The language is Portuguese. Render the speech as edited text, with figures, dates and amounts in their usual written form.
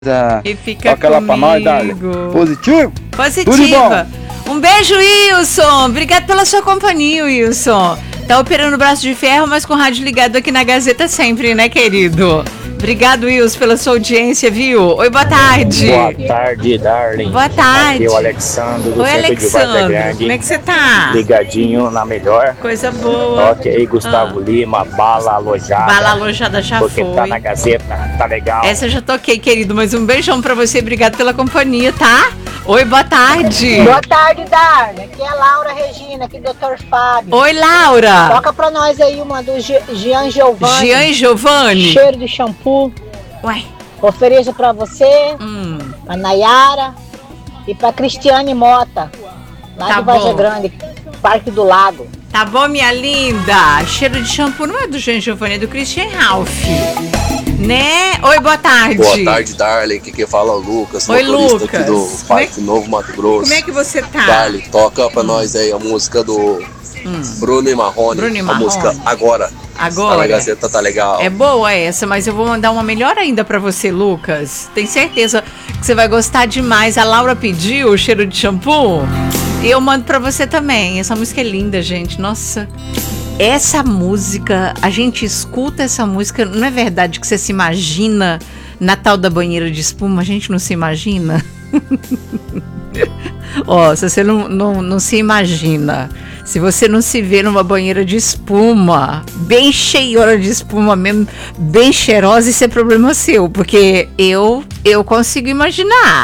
E fica Toca lá pra nós, Darley. Positivo? Positiva. Um beijo, Wilson. Obrigado pela sua companhia, Wilson. Tá operando o braço de ferro, mas com o rádio ligado aqui na Gazeta sempre, né, querido? Obrigado, Wilson, pela sua audiência, viu? Oi, boa tarde. Boa tarde, Darley. Boa tarde. Aqui é o Alexandre do Oi, centro de Vargas Alexandre. Grande. Como é que você tá? Ligadinho na melhor. Coisa boa. Ok, Gustavo Lima, Bala Alojada. Bala Alojada já porque foi. tá na Gazeta, tá legal. Essa eu já toquei, querido, mas um beijão pra você. Obrigado pela companhia, tá? Oi, boa tarde. Boa tarde, Darley. Aqui é a Laura Regina, aqui do Dr. Fábio. Oi, Laura. Toca pra nós aí uma do Jean Giovanni. Jean Giovanni. Cheiro de shampoo. Uai. Ofereço pra você, pra Nayara e pra Cristiane Mota, lá Tá de Vargas bom. Grande, Parque do Lago. Tá bom, minha linda? Cheiro de shampoo não é do Jean Giovanni, é do Christian Ralph. Né? Oi, boa tarde. Boa tarde, Darley. Aqui quem fala é o Lucas, Oi, motorista Lucas. aqui do Parque Novo Mato Grosso. Como é que você tá? Darley, toca pra nós aí a música do Bruno e Marrone. Bruno e A Marrone. música Agora. Tá na Agora? Gazeta, tá legal. É boa essa, mas eu vou mandar uma melhor ainda pra você, Lucas. Tenho certeza que você vai gostar demais. A Laura pediu o cheiro de shampoo e eu mando pra você também. Essa música é linda, gente. Nossa, essa música, a gente escuta essa música, não é verdade que você se imagina na tal da banheira de espuma? A gente não se imagina? Ó, se você não se imagina, se você não se vê numa banheira de espuma, bem cheiona de espuma mesmo, bem cheirosa, isso é problema seu, porque eu consigo imaginar.